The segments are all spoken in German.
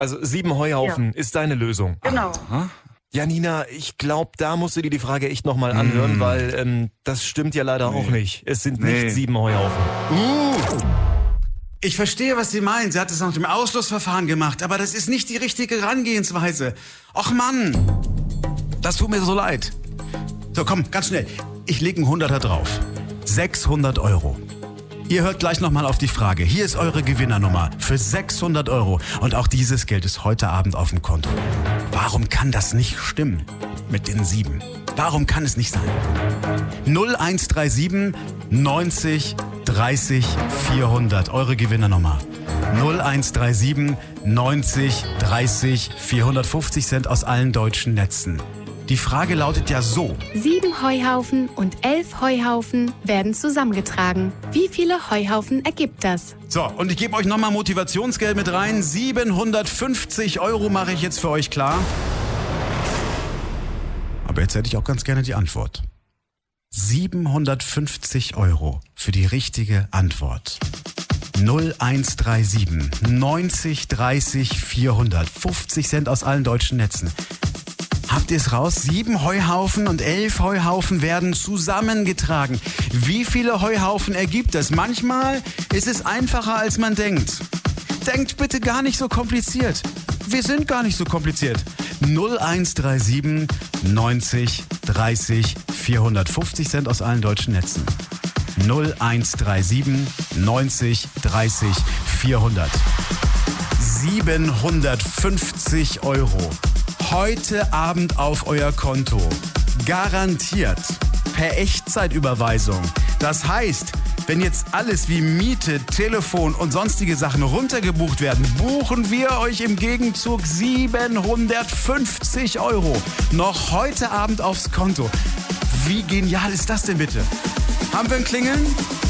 Also 7 Heuhaufen ist deine Lösung. Genau. Ja, Nina, ich glaube, da musst du dir die Frage echt nochmal anhören, weil das stimmt ja leider auch nicht. Es sind nicht 7 Heuhaufen. Ich verstehe, was sie meinen. Sie hat es nach dem Ausschlussverfahren gemacht, aber das ist nicht die richtige Herangehensweise. Och Mann, das tut mir so leid. So, komm, ganz schnell. Ich lege einen 100er drauf. 600 Euro. Ihr hört gleich nochmal auf die Frage. Hier ist eure Gewinnernummer für 600 Euro. Und auch dieses Geld ist heute Abend auf dem Konto. Warum kann das nicht stimmen mit den 7? Warum kann es nicht sein? 0137 90 30 400. Eure Gewinnernummer. 0137 90 30 450 Cent aus allen deutschen Netzen. Die Frage lautet ja so. 7 Heuhaufen und 11 Heuhaufen werden zusammengetragen. Wie viele Heuhaufen ergibt das? So, und ich gebe euch nochmal Motivationsgeld mit rein. 750 Euro mache ich jetzt für euch klar. Aber jetzt hätte ich auch ganz gerne die Antwort. 750 Euro für die richtige Antwort. 0137 90 30 400. 50 Cent aus allen deutschen Netzen. Habt ihr es raus? 7 Heuhaufen und 11 Heuhaufen werden zusammengetragen. Wie viele Heuhaufen ergibt es? Manchmal ist es einfacher, als man denkt. Denkt bitte gar nicht so kompliziert. Wir sind gar nicht so kompliziert. 0137 90 30 400. 50 Cent aus allen deutschen Netzen. 0137 90 30 400. 750 Euro. Heute Abend auf euer Konto. Garantiert. Per Echtzeitüberweisung. Das heißt, wenn jetzt alles wie Miete, Telefon und sonstige Sachen runtergebucht werden, buchen wir euch im Gegenzug 750 Euro. Noch heute Abend aufs Konto. Wie genial ist das denn bitte? Haben wir ein Klingeln?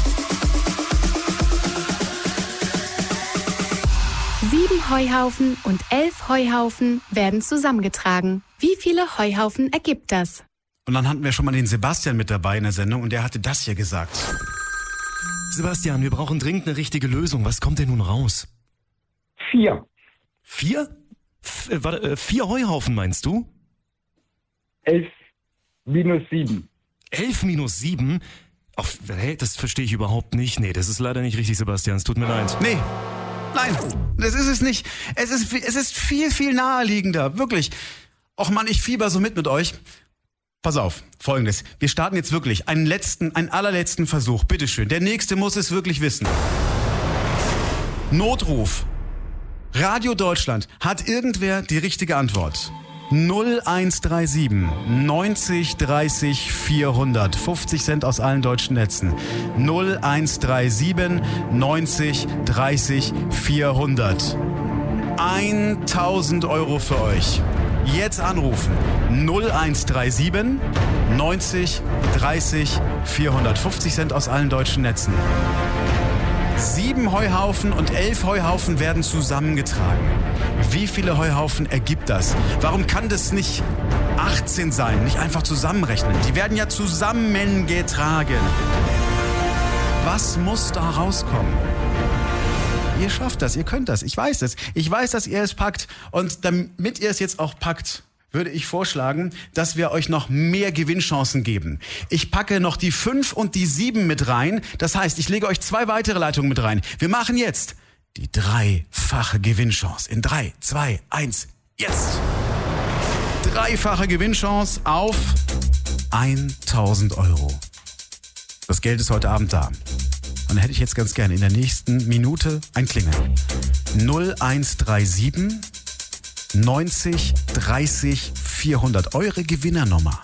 7 Heuhaufen und 11 Heuhaufen werden zusammengetragen. Wie viele Heuhaufen ergibt das? Und dann hatten wir schon mal den Sebastian mit dabei in der Sendung und der hatte das hier gesagt. Sebastian, wir brauchen dringend eine richtige Lösung. Was kommt denn nun raus? 4. 4? 4 Heuhaufen meinst du? 11 minus 7. 11 minus 7? Das verstehe ich überhaupt nicht. Nee, das ist leider nicht richtig, Sebastian. Es tut mir leid. Nee. Nein, das ist es nicht. Es ist viel, viel naheliegender. Wirklich. Och Mann, ich fieber so mit euch. Pass auf, Folgendes. Wir starten jetzt wirklich einen allerletzten Versuch. Bitteschön. Der Nächste muss es wirklich wissen. Notruf. Radio Deutschland. Hat irgendwer die richtige Antwort? 0137 90 30 400. 50 Cent aus allen deutschen Netzen. 0137 90 30 400. 1000 Euro für euch. Jetzt anrufen. 0137 90 30 400. 50 Cent aus allen deutschen Netzen. 7 Heuhaufen und 11 Heuhaufen werden zusammengetragen. Wie viele Heuhaufen ergibt das? Warum kann das nicht 18 sein? Nicht einfach zusammenrechnen. Die werden ja zusammengetragen. Was muss da rauskommen? Ihr schafft das, ihr könnt das. Ich weiß es. Ich weiß, dass ihr es packt. Und damit ihr es jetzt auch packt, würde ich vorschlagen, dass wir euch noch mehr Gewinnchancen geben. Ich packe noch die 5 und die 7 mit rein. Das heißt, ich lege euch 2 weitere Leitungen mit rein. Wir machen jetzt die 3-fache Gewinnchance. In 3, 2, 1, jetzt! 3-fache Gewinnchance auf 1000 Euro. Das Geld ist heute Abend da. Und dann hätte ich jetzt ganz gerne in der nächsten Minute ein Klingeln. 0137 90 30 400. Eure Gewinnernummer.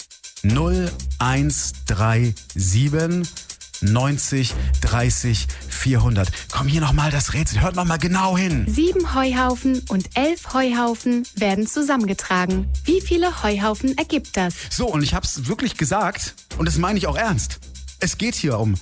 0137 90 30 400. Komm, hier nochmal das Rätsel. Hört nochmal genau hin. 7 Heuhaufen und 11 Heuhaufen werden zusammengetragen. Wie viele Heuhaufen ergibt das? So, und ich hab's wirklich gesagt und das meine ich auch ernst. Es geht hier um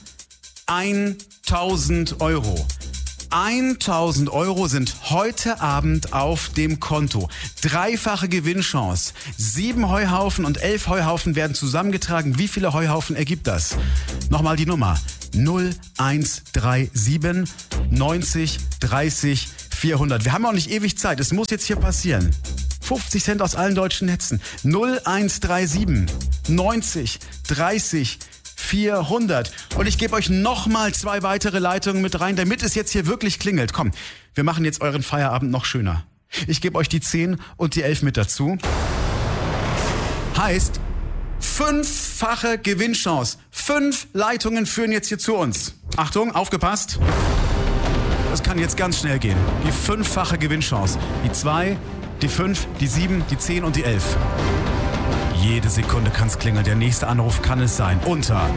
1000 Euro. 1000 Euro sind heute Abend auf dem Konto. 3-fache Gewinnchance. 7 Heuhaufen und 11 Heuhaufen werden zusammengetragen. Wie viele Heuhaufen ergibt das? Nochmal die Nummer. 0137 90 30 400. Wir haben auch nicht ewig Zeit. Es muss jetzt hier passieren. 50 Cent aus allen deutschen Netzen. 0137 90 30 400. Und ich gebe euch nochmal 2 weitere Leitungen mit rein, damit es jetzt hier wirklich klingelt. Komm, wir machen jetzt euren Feierabend noch schöner. Ich gebe euch die 10 und die 11 mit dazu. Heißt, 5-fache Gewinnchance. 5 Leitungen führen jetzt hier zu uns. Achtung, aufgepasst. Das kann jetzt ganz schnell gehen. Die 5-fache Gewinnchance. Die 2, die 5, die 7, die 10 und die 11. Jede Sekunde kann es klingeln. Der nächste Anruf kann es sein. Unter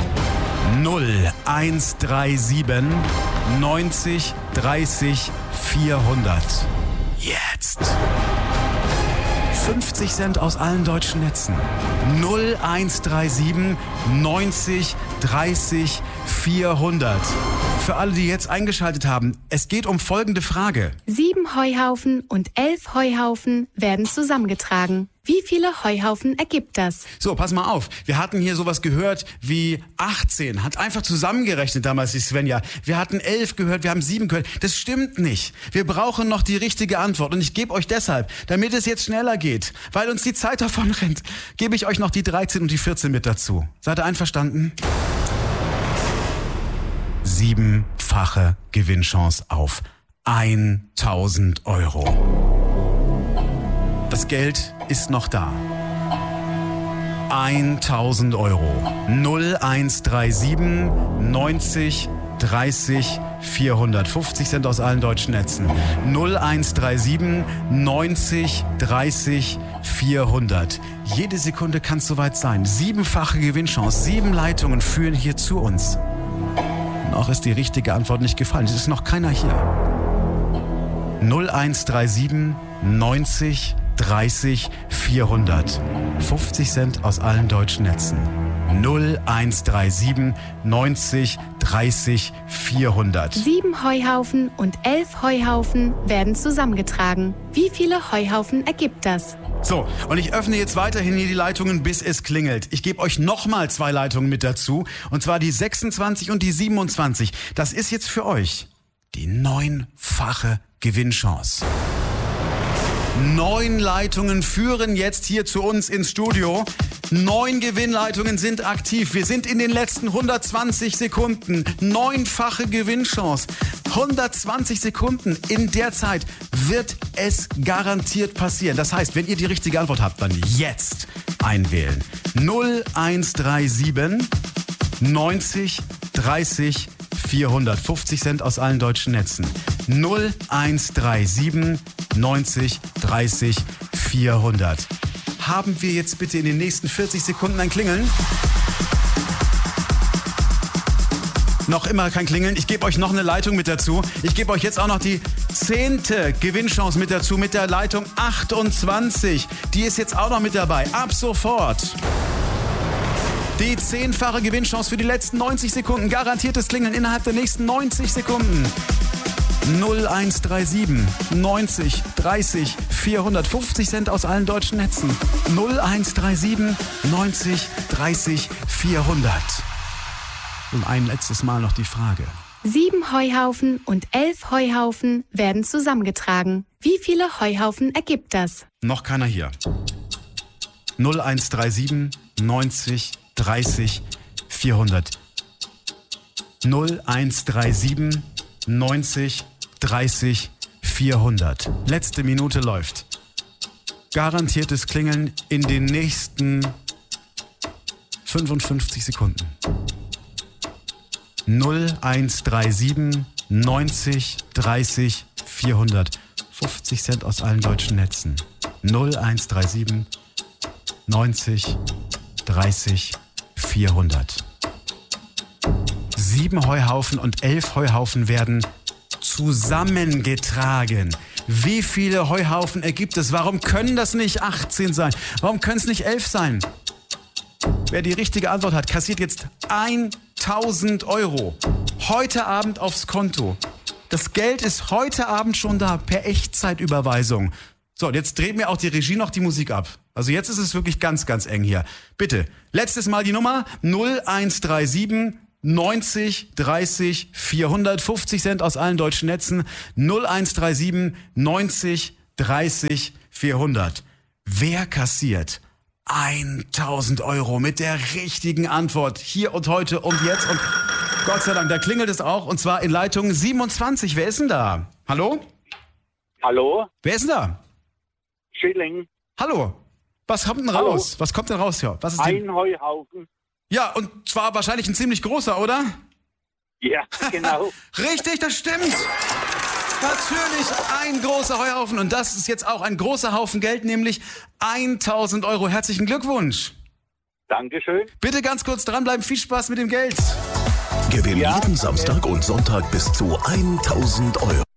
0137 90 30 400. Jetzt. 50 Cent aus allen deutschen Netzen. 0137 90 30 400. Für alle, die jetzt eingeschaltet haben, es geht um folgende Frage. 7 Heuhaufen und 11 Heuhaufen werden zusammengetragen. Wie viele Heuhaufen ergibt das? So, pass mal auf. Wir hatten hier sowas gehört wie 18. Hat einfach zusammengerechnet damals die Svenja. Wir hatten 11 gehört, wir haben 7 gehört. Das stimmt nicht. Wir brauchen noch die richtige Antwort. Und ich gebe euch deshalb, damit es jetzt schneller geht, weil uns die Zeit davon rennt, gebe ich euch noch die 13 und die 14 mit dazu. Seid ihr einverstanden? 7-fache Gewinnchance auf 1000 Euro. Das Geld ist noch da. 1000 Euro. 0137 90 30 400. 50 Cent aus allen deutschen Netzen. 0137 90 30 400. Jede Sekunde kann es soweit sein. 7-fache Gewinnchance. 7 Leitungen führen hier zu uns. Noch ist die richtige Antwort nicht gefallen. Es ist noch keiner hier. 0137 90 30 400. 50 Cent aus allen deutschen Netzen. 0137 90 30 400. 7 Heuhaufen und 11 Heuhaufen werden zusammengetragen. Wie viele Heuhaufen ergibt das? So, und ich öffne jetzt weiterhin hier die Leitungen, bis es klingelt. Ich gebe euch nochmal 2 Leitungen mit dazu. Und zwar die 26 und die 27. Das ist jetzt für euch die 9-fache Gewinnchance. 9 Leitungen führen jetzt hier zu uns ins Studio. 9 Gewinnleitungen sind aktiv. Wir sind in den letzten 120 Sekunden. 9-fache Gewinnchance. 120 Sekunden. In der Zeit wird es garantiert passieren. Das heißt, wenn ihr die richtige Antwort habt, dann jetzt einwählen. 0137 90 30 400. 50 Cent aus allen deutschen Netzen. 0137 90 30 400. Haben wir jetzt bitte in den nächsten 40 Sekunden ein Klingeln? Noch immer kein Klingeln. Ich gebe euch noch eine Leitung mit dazu. Ich gebe euch jetzt auch noch die 10. Gewinnchance mit dazu mit der Leitung 28. Die ist jetzt auch noch mit dabei. Ab sofort. Die 10-fache Gewinnchance für die letzten 90 Sekunden. Garantiertes Klingeln innerhalb der nächsten 90 Sekunden. 0137 90 30 400. 50 Cent aus allen deutschen Netzen. 0137 90 30 400. Und ein letztes Mal noch die Frage. 7 Heuhaufen und 11 Heuhaufen werden zusammengetragen. Wie viele Heuhaufen ergibt das? Noch keiner hier. 0137 90 30 400. 0137 90 30 400. Letzte Minute läuft. Garantiertes Klingeln in den nächsten 55 Sekunden. 0137 90 30 400. 50 Cent aus allen deutschen Netzen. 0137 90 30 400. 7 Heuhaufen und 11 Heuhaufen werden zusammengetragen. Wie viele Heuhaufen ergibt es? Warum können das nicht 18 sein? Warum können es nicht 11 sein? Wer die richtige Antwort hat, kassiert jetzt 1000 Euro. Heute Abend aufs Konto. Das Geld ist heute Abend schon da, per Echtzeitüberweisung. So, und jetzt dreht mir auch die Regie noch die Musik ab. Also jetzt ist es wirklich ganz, ganz eng hier. Bitte, letztes Mal die Nummer 0137 90 30 450 Cent aus allen deutschen Netzen. 0137 90 30 400. Wer kassiert 1.000 Euro mit der richtigen Antwort? Hier und heute und jetzt. Und Gott sei Dank, da klingelt es auch. Und zwar in Leitung 27. Wer ist denn da? Hallo? Hallo? Wer ist denn da? Schilling. Hallo. Was kommt denn raus? Was kommt denn raus hier? Was ist ein Heuhaufen. Ja, und zwar wahrscheinlich ein ziemlich großer, oder? Ja, genau. Richtig, das stimmt. Natürlich ein großer Heuhaufen. Und das ist jetzt auch ein großer Haufen Geld, nämlich 1.000 Euro. Herzlichen Glückwunsch. Dankeschön. Bitte ganz kurz dranbleiben. Viel Spaß mit dem Geld. Gewinn jeden Samstag und Sonntag bis zu 1.000 Euro.